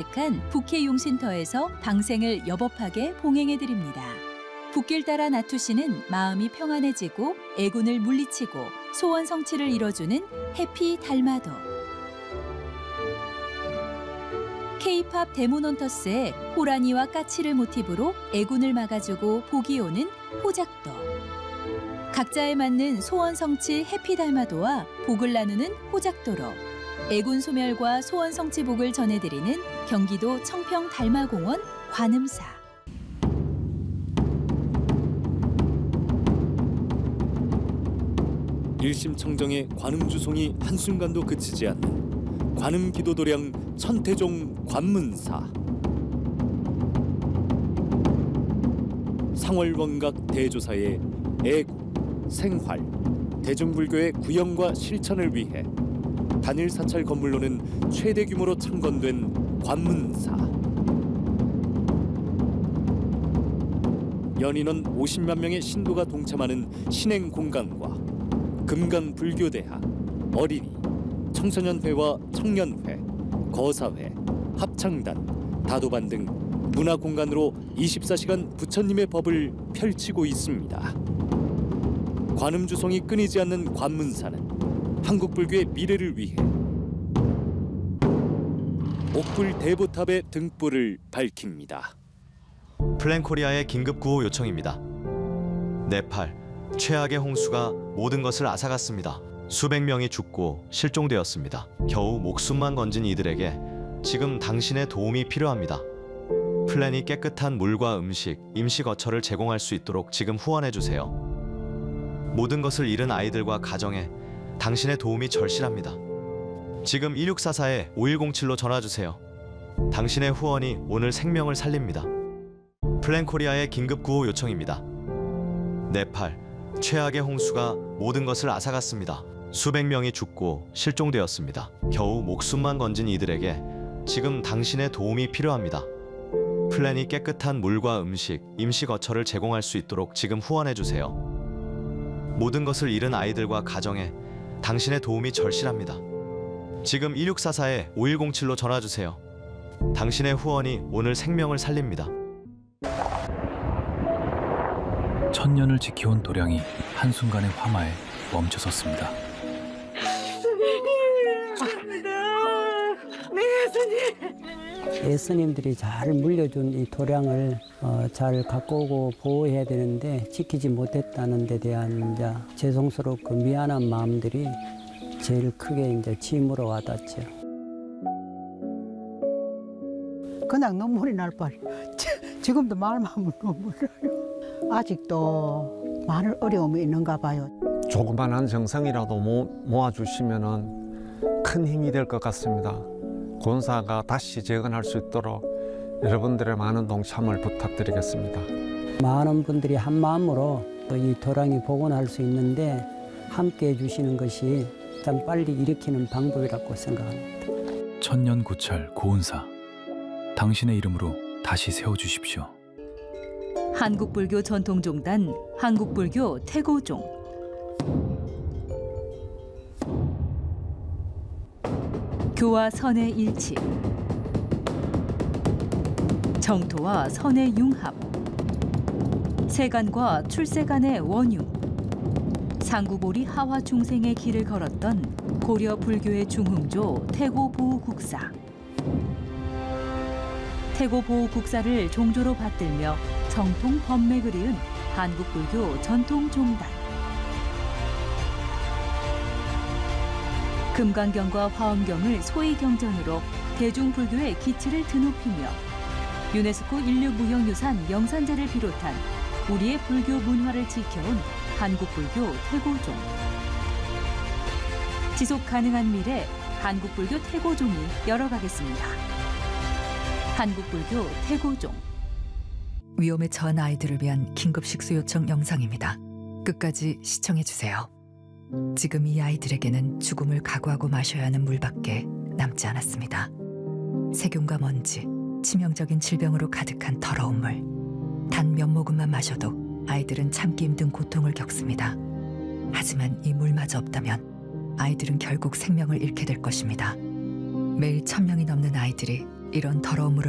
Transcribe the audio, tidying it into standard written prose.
제작한 북해용신터에서 방생을 여법하게 봉행해드립니다. 붓길 따라 나투시는 마음이 평안해지고 애군을 물리치고 소원 성취를 이뤄주는 해피 달마도. K-팝 데모논터스의 호랑이와 까치를 모티브로 애군을 막아주고 복이 오는 호작도. 각자에 맞는 소원 성취 해피 달마도와 복을 나누는 호작도로 애군 소멸과 소원 성취 복을 전해드리는 경기도 청평 달마공원 관음사. 일심청정의 관음주송이 한순간도 그치지 않는 관음기도도량 천태종 관문사. 상월원각 대조사의 애국, 생활, 대중불교의 구현과 실천을 위해 단일 사찰 건물로는 최대 규모로 창건된 관문사. 연인원 50만 명의 신도가 동참하는 신행 공간과 금강불교대학, 어린이, 청소년회와 청년회, 거사회, 합창단, 다도반 등 문화공간으로 24시간 부처님의 법을 펼치고 있습니다. 관음주송이 끊이지 않는 관문사는 한국불교의 미래를 위해 옥불 대보탑의 등불을 밝힙니다. 플랜코리아의 긴급 구호 요청입니다. 네팔, 최악의 홍수가 모든 것을 앗아갔습니다. 수백 명이 죽고 실종되었습니다. 겨우 목숨만 건진 이들에게 지금 당신의 도움이 필요합니다. 플랜이 깨끗한 물과 음식, 임시 거처를 제공할 수 있도록 지금 후원해주세요. 모든 것을 잃은 아이들과 가정에 당신의 도움이 절실합니다. 지금 1644에 5107로 전화주세요. 당신의 후원이 오늘 생명을 살립니다. 플랜코리아의 긴급 구호 요청입니다. 네팔, 최악의 홍수가 모든 것을 앗아갔습니다. 수백 명이 죽고 실종되었습니다. 겨우 목숨만 건진 이들에게 지금 당신의 도움이 필요합니다. 플랜이 깨끗한 물과 음식, 임시 거처를 제공할 수 있도록 지금 후원해주세요. 모든 것을 잃은 아이들과 가정에 당신의 도움이 절실합니다. 지금 1644에 5107로 전화주세요. 당신의 후원이 오늘 생명을 살립니다. 천년을 지켜온 도량이 한순간의 화마에 멈춰섰습니다. 예수님들이 잘 물려준 이 도량을 잘 갖고 오고 보호해야 되는데 지키지 못했다는 데 대한 이제 죄송스럽고 미안한 마음들이 제일 크게 이제 짐으로 와닿죠. 그냥 눈물이 날 뻔. 지금도 말만 하면 눈물 나요. 아직도 많은 어려움이 있는가 봐요. 조그만한 정성이라도 모아주시면 큰 힘이 될 것 같습니다. 권사가 다시 재건할 수 있도록 여러분들의 많은 동참을 부탁드리겠습니다. 많은 분들이 한 마음으로 또 이 도량이 복원할 수 있는데 함께해 주시는 것이 참 빨리 일으키는 방법이라고 생각합니다. 천년고찰 고은사, 당신의 이름으로 다시 세워주십시오. 한국불교 전통종단 한국불교 태고종. 교와 선의 일치, 정토와 선의 융합, 세간과 출세간의 원융, 상구보리 하화 중생의 길을 걸었던 고려 불교의 중흥조 태고보호국사. 태고보호국사를 종조로 받들며 정통 법맥을 이은 한국불교 전통종단. 금강경과 화엄경을 소위경전으로 대중불교의 기치를 드높이며 유네스코 인류무형유산 영산제를 비롯한 우리의 불교 문화를 지켜온 한국불교 태고종. 지속가능한 미래 한국불교 태고종이 열어가겠습니다. 한국불교 태고종. 위험에 처한 아이들을 위한 긴급 식수 요청 영상입니다. 끝까지 시청해주세요. 지금 이 아이들에게는 죽음을 각오하고 마셔야 하는 물밖에 남지 않았습니다. 세균과 먼지, 치명적인 질병으로 가득한 더러운 물. 단 몇 모금만 마셔도 아이들은 참기 힘든 고통을 겪습니다. 하지만 이 물마저 없다면 아이들은 결국 생명을 잃게 될 것입니다. 매일 1000명이 넘는 아이들이 이런 더러운 물을